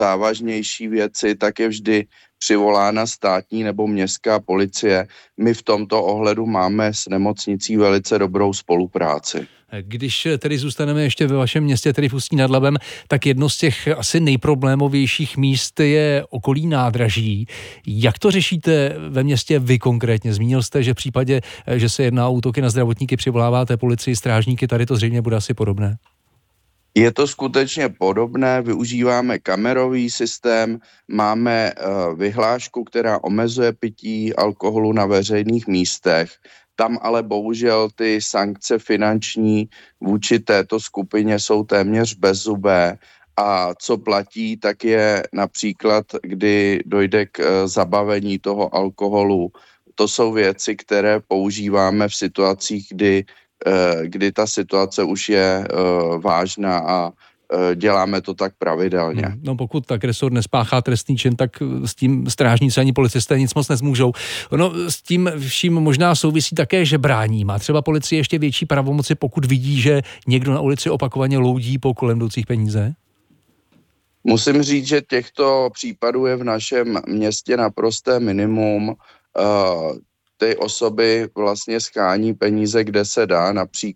závažnější věci, tak je vždy přivolána státní nebo městská policie. My v tomto ohledu máme s nemocnicí velice dobrou spolupráci. Když tedy zůstaneme ještě ve vašem městě, tedy v Ústí nad Labem, tak jedno z těch asi nejproblémovějších míst je okolí nádraží. Jak to řešíte ve městě vy konkrétně? Zmínil jste, že v případě, že se jedná o útoky na zdravotníky, přivoláváte policii, strážníky, tady to zřejmě bude asi podobné. Je to skutečně podobné, využíváme kamerový systém, máme vyhlášku, která omezuje pití alkoholu na veřejných místech. Tam ale bohužel ty sankce finanční vůči této skupině jsou téměř bezzubé. A co platí, tak je například, kdy dojde k zabavení toho alkoholu. To jsou věci, které používáme v situacích, kdy ta situace už je vážná a děláme to tak pravidelně. No pokud agresor nespáchá trestný čin, tak s tím strážníci ani policisté nic moc nezmůžou. No s tím vším možná souvisí také žebrání. Má třeba policie ještě větší pravomoci, pokud vidí, že někdo na ulici opakovaně loudí po kolem jdoucích peníze? Musím říct, že těchto případů je v našem městě naprosté minimum. Ty osoby vlastně schání peníze, kde se dá,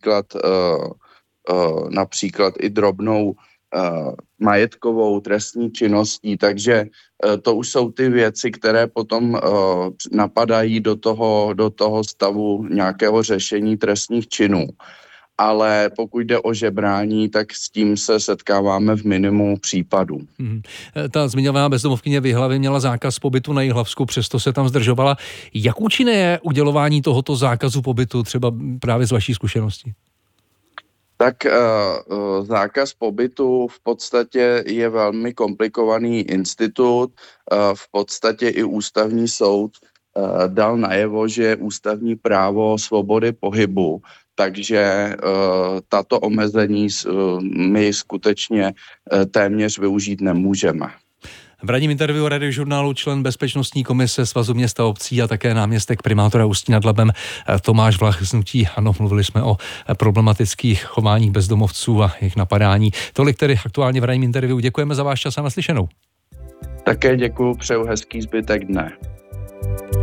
například i drobnou majetkovou trestní činností, takže to už jsou ty věci, které potom napadají do toho stavu nějakého řešení trestních činů. Ale pokud jde o žebrání, tak s tím se setkáváme v minimu případů. Ta zmiňovaná bezdomovkyně v Jihlavě měla zákaz pobytu na Jihlavsku, přesto se tam zdržovala. Jak účinné je udělování tohoto zákazu pobytu, třeba právě z vaší zkušenosti? Tak zákaz pobytu v podstatě je velmi komplikovaný institut. V podstatě i ústavní soud dal najevo, že je ústavní právo svobody pohybu. Takže tato omezení my skutečně téměř využít nemůžeme. V ranním interview Radiožurnálu člen bezpečnostní komise Svazu měst a obcí a také náměstek primátora Ústí nad Labem Tomáš Vlach z hnutí ANO. Mluvili jsme o problematických chováních bezdomovců a jejich napadání. Tolik tedy aktuálně v ranním interview. Děkujeme za váš čas a naslyšenou. Také děkuju, přeju hezký zbytek dne.